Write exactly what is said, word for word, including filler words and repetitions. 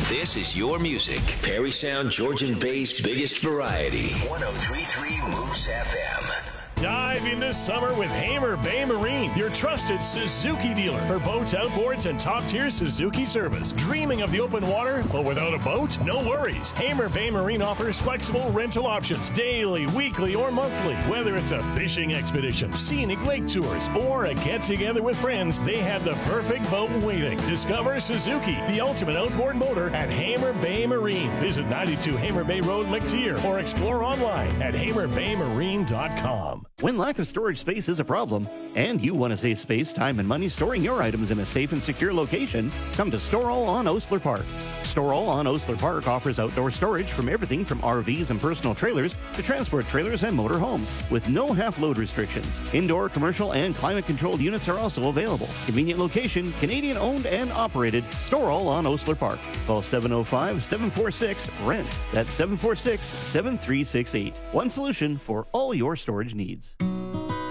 This is your music. Perry Sound, Georgian Bay's biggest variety. one oh three point three Moose F M. Dive into summer with Hamer Bay Marine, your trusted Suzuki dealer for boats, outboards, and top-tier Suzuki service. Dreaming of the open water, but without a boat? No worries. Hamer Bay Marine offers flexible rental options, daily, weekly, or monthly. Whether it's a fishing expedition, scenic lake tours, or a get-together with friends, they have the perfect boat waiting. Discover Suzuki, the ultimate outboard motor at Hamer Bay Marine. Visit ninety-two Hamer Bay Road, Mactier, or explore online at hamer bay marine dot com. When lack of storage space is a problem, and you want to save space, time, and money storing your items in a safe and secure location, come to Store All on Osler Park. Store All on Osler Park offers outdoor storage from everything from R Vs and personal trailers to transport trailers and motor homes, with no half-load restrictions. Indoor, commercial, and climate-controlled units are also available. Convenient location, Canadian-owned and operated, Store All on Osler Park. Call seven oh five, seven four six, R E N T. That's seven four six, seven three six eight. One solution for all your storage needs.